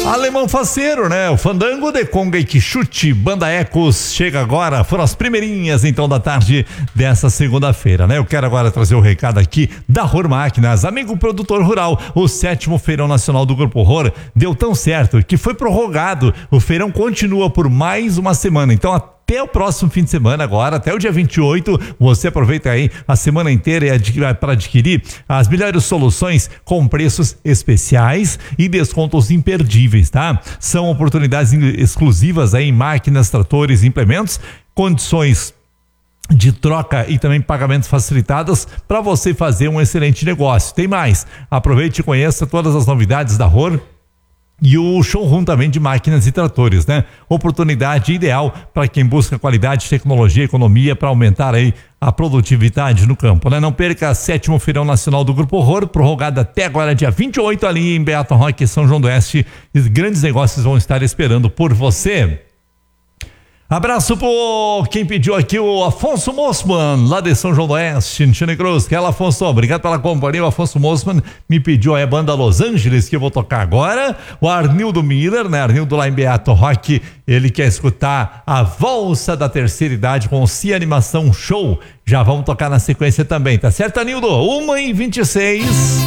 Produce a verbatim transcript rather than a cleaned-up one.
Alemão Faceiro, né? O Fandango de Conga e Quixute, Banda Ecos, chega agora, foram as primeirinhas então da tarde dessa segunda-feira, né? Eu quero agora trazer o recado aqui da Rohr Máquinas, amigo produtor rural, o sétimo Feirão Nacional do Grupo Rohr deu tão certo que foi prorrogado, o feirão continua por mais uma semana, então até Até o próximo fim de semana agora, até o dia vinte e oito, você aproveita aí a semana inteira para adquirir as melhores soluções com preços especiais e descontos imperdíveis, tá? São oportunidades exclusivas aí em máquinas, tratores, implementos, condições de troca e também pagamentos facilitados para você fazer um excelente negócio. Tem mais, aproveite e conheça todas as novidades da Rohr e o showroom também de máquinas e tratores, né? Oportunidade ideal para quem busca qualidade, tecnologia, economia para aumentar aí a produtividade no campo, né? Não perca a sétimo Feirão Nacional do Grupo Rohr, prorrogado até agora dia vinte e oito ali em Beato Roque, São João do Oeste, e grandes negócios vão estar esperando por você. Abraço por quem pediu aqui, o Afonso Mossman, lá de São João do Oeste, em Chile Cruz. Que ela, Afonso, obrigado pela companhia. O Afonso Mossman me pediu aí a banda Los Angeles, que eu vou tocar agora. O Arnildo Miller, né? Arnildo lá em Beato Roque, ele quer escutar a Valsa da Terceira Idade com o Cia Animação Show. Já vamos tocar na sequência também, tá certo, Arnildo? uma e vinte e seis.